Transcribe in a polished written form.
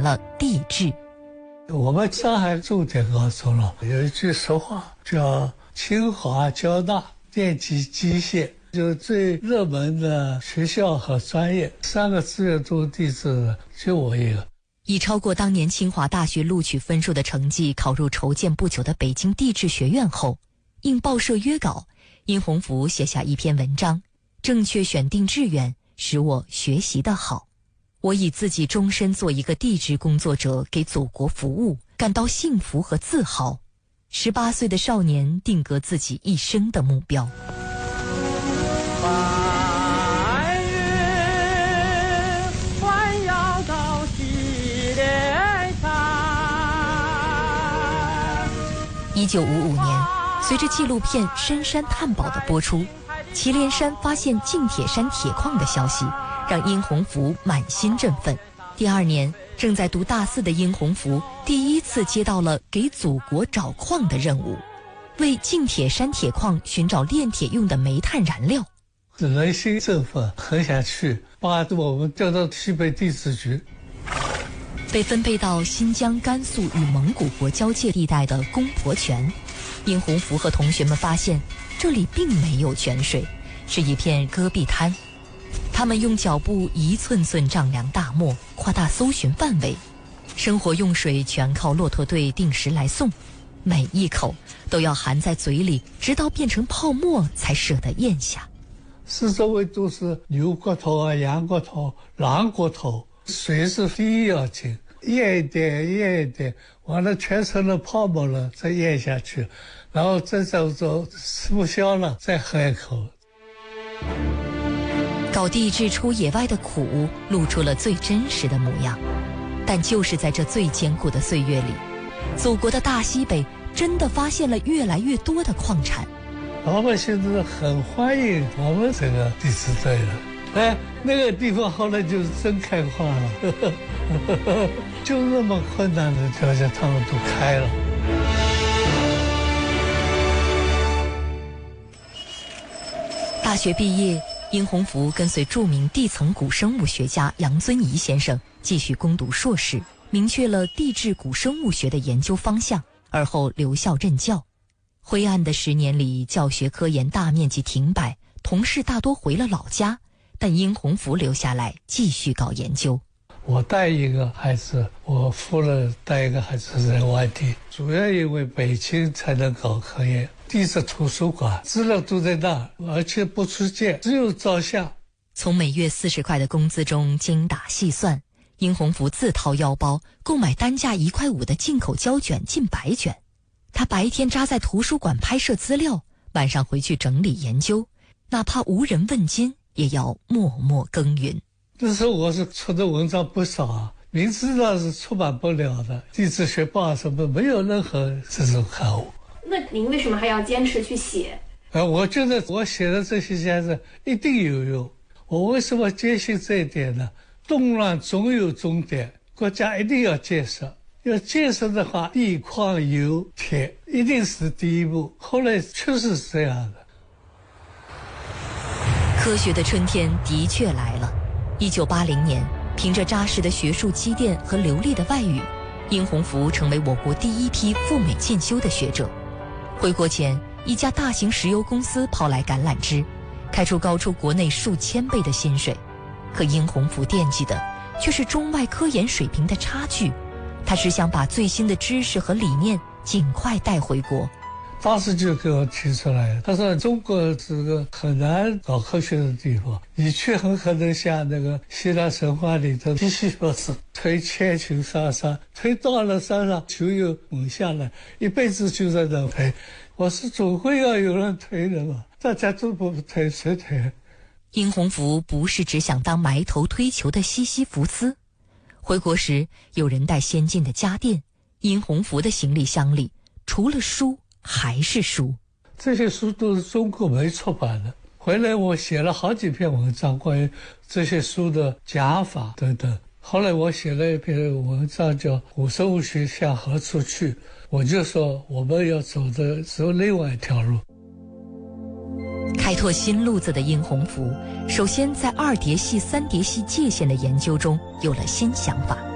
了地质。 我们上海重点高中了，有一句俗话叫清华交大电机机械，就最热门的学校和专业，3个志愿读地质的就我一个。 以超过当年清华大学录取分数的成绩考入筹建不久的北京地质学院后，应报社约稿，殷洪福写下一篇文章：正确选定志愿，使我学习得好。我以自己终身做一个地质工作者，给祖国服务，感到幸福和自豪。18岁的少年定格自己一生的目标。1955年，随着纪录片《深山探宝》的播出，祁连山发现近铁山铁矿的消息，让殷洪福满心振奋。第2年，正在读大4的殷洪福第一次接到了给祖国找矿的任务，为近铁山铁矿寻找炼铁用的煤炭燃料。 人心振奋，很想去，把我们调到西北地质局。 被分配到新疆、甘肃与蒙古国交界地带的公婆泉，殷洪福和同学们发现，这里并没有泉水，是一片戈壁滩。他们用脚步一寸寸丈量大漠，扩大搜寻范围。生活用水全靠骆驼队定时来送，每一口都要含在嘴里，直到变成泡沫才舍得咽下。 四周围都是牛骨头啊、羊骨头、狼骨头，水是第一要紧，咽一点咽一点，完了全成了泡沫了，再咽下去，然后再走吃不消了，再喝一口。 搞地质出野外的苦，露出了最真实的模样。但就是在这最艰苦的岁月里，祖国的大西北真的发现了越来越多的矿产。 老百姓真的很欢迎我们这个地质队的。哎，那个地方后来就是真开矿了，就那么困难的条件，他们都开了。 大学毕业，殷洪福跟随著名地层古生物学家杨遵仪先生继续攻读硕士，明确了地质古生物学的研究方向，而后留校任教。灰暗的10年里，教学科研大面积停摆，同事大多回了老家，但殷洪福留下来继续搞研究。 我带一个孩子，我夫人带一个孩子在外地，主要因为北京才能搞科研。地质图书馆资料都在那，而且不出件，只有照相。 从每月40块的工资中精打细算，殷洪福自掏腰包购买单价1块5的进口胶卷近100卷。他白天扎在图书馆拍摄资料，晚上回去整理研究，哪怕无人问津，也要默默耕耘。 那时候我是出的文章不少啊，明知道是出版不了的，地质学报什么没有任何这种刊物。 那您为什么还要坚持去写？ 我觉得我写的这些家子一定有用。我为什么坚信这一点呢？动乱总有终点，国家一定要建设。要建设的话，地矿油铁一定是第一步。后来确实是这样的。 科学的春天的确来了。1980年，凭着扎实的学术积淀和流利的外语，殷洪福成为我国第一批赴美进修的学者。回国前，一家大型石油公司抛来橄榄枝，开出高出国内数千倍的薪水。可殷洪福惦记的却是中外科研水平的差距，他只想把最新的知识和理念尽快带回国。 当时就给我提出来，他说中国是个很难搞科学的地方，你去很可能像那个希腊神话里的西西弗斯推千群上山，推到了山上就又猛下来，一辈子就在那推。我是总会要有人推的嘛，大家都不推，谁推？ 殷洪福不是只想当埋头推球的西西弗斯。回国时，有人带先进的家电，殷洪福的行李箱里除了书还是书。 这些书都是中国没出版的。回来我写了好几篇文章，关于这些书的讲法等等。后来我写了一篇文章叫《古生物学向何处去》，我就说我们要走另外一条路。 开拓新路子的殷洪福，首先在2叠系、3叠系界限的研究中有了新想法。